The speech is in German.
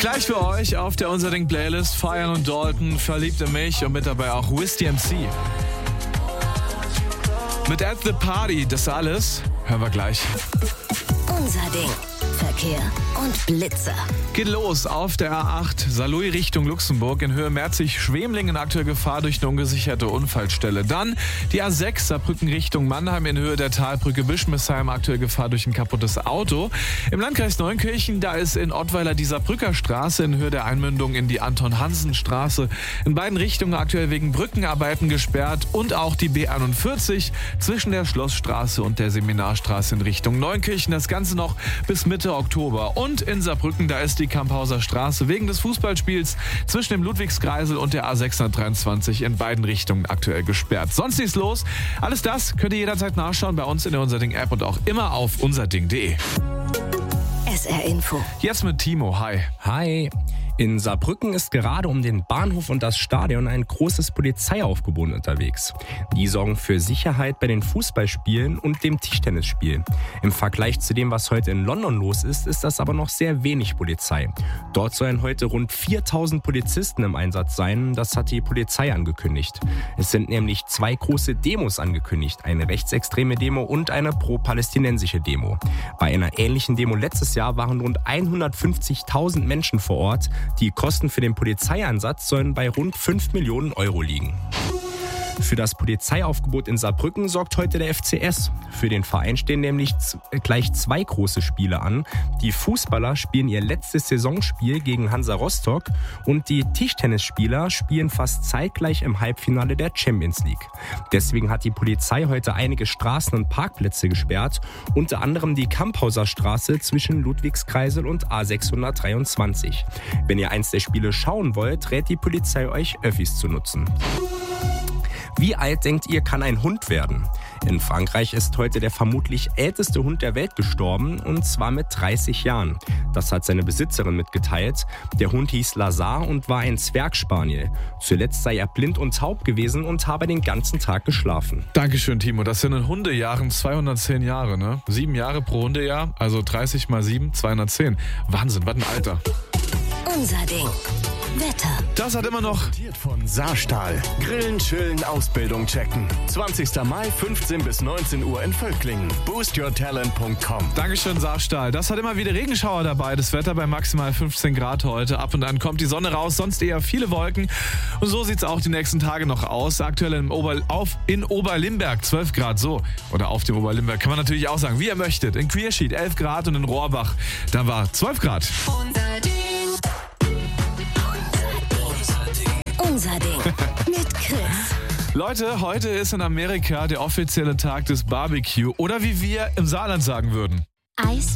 Gleich für euch auf der Unser Ding Playlist Feiern und Dalton, Verliebt in mich und mit dabei auch Wiz MC. Mit At the Party, das alles hören wir gleich. Unser Ding. Verkehr und Blitzer. Geht los auf der A8 Saarlouis Richtung Luxemburg in Höhe Merzig-Schwemlingen, aktuell Gefahr durch eine ungesicherte Unfallstelle. Dann die A6 Saarbrücken Richtung Mannheim in Höhe der Talbrücke Bischmissheim, aktuell Gefahr durch ein kaputtes Auto. Im Landkreis Neunkirchen, da ist in Ottweiler die Saarbrücker Straße in Höhe der Einmündung in die Anton-Hansen-Straße in beiden Richtungen aktuell wegen Brückenarbeiten gesperrt und auch die B41 zwischen der Schlossstraße und der Seminarstraße in Richtung Neunkirchen. Das Ganze noch bis Mitte Oktober. Und in Saarbrücken, da ist die Kamphauser Straße wegen des Fußballspiels zwischen dem Ludwigskreisel und der A623 in beiden Richtungen aktuell gesperrt. Sonst nichts los. Alles das könnt ihr jederzeit nachschauen bei uns in der Unser Ding App und auch immer auf unserding.de. SR Info. Jetzt mit Timo. Hi. Hi. In Saarbrücken ist gerade um den Bahnhof und das Stadion ein großes Polizeiaufgebot unterwegs. Die sorgen für Sicherheit bei den Fußballspielen und dem Tischtennisspiel. Im Vergleich zu dem, was heute in London los ist, ist das aber noch sehr wenig Polizei. Dort sollen heute rund 4000 Polizisten im Einsatz sein, das hat die Polizei angekündigt. Es sind nämlich 2 große Demos angekündigt, eine rechtsextreme Demo und eine pro-palästinensische Demo. Bei einer ähnlichen Demo letztes Jahr waren rund 150.000 Menschen vor Ort. Die Kosten für den Polizeieinsatz sollen bei rund 5 Millionen Euro liegen. Für das Polizeiaufgebot in Saarbrücken sorgt heute der FCS. Für den Verein stehen nämlich gleich 2 große Spiele an. Die Fußballer spielen ihr letztes Saisonspiel gegen Hansa Rostock und die Tischtennisspieler spielen fast zeitgleich im Halbfinale der Champions League. Deswegen hat die Polizei heute einige Straßen und Parkplätze gesperrt, unter anderem die Kamphauser Straße zwischen Ludwigskreisel und A623. Wenn ihr eins der Spiele schauen wollt, rät die Polizei euch, Öffis zu nutzen. Wie alt, denkt ihr, kann ein Hund werden? In Frankreich ist heute der vermutlich älteste Hund der Welt gestorben, und zwar mit 30 Jahren. Das hat seine Besitzerin mitgeteilt. Der Hund hieß Lazar und war ein Zwergspaniel. Zuletzt sei er blind und taub gewesen und habe den ganzen Tag geschlafen. Dankeschön, Timo. Das sind in Hundejahren 210 Jahre, ne? 7 Jahre pro Hundejahr, also 30 mal 7, 210. Wahnsinn, was ein Alter. Unser Ding. Wetter. Das hat immer noch... Von Saarstahl. Grillen, chillen, Ausbildung checken. 20. Mai, 15 bis 19 Uhr in Völklingen. boostyourtalent.com. Dankeschön, Saarstahl. Das hat immer wieder Regenschauer dabei. Das Wetter bei maximal 15 Grad heute. Ab und an kommt die Sonne raus, sonst eher viele Wolken. Und so sieht es auch die nächsten Tage noch aus. Aktuell in Oberlimberg 12 Grad, so. Oder auf dem Oberlimberg kann man natürlich auch sagen, wie ihr möchtet. In Quierschied 11 Grad und in Rohrbach, da war 12 Grad. Unser Ding. Mit Chris. Leute, heute ist in Amerika der offizielle Tag des Barbecue. Oder wie wir im Saarland sagen würden. Eis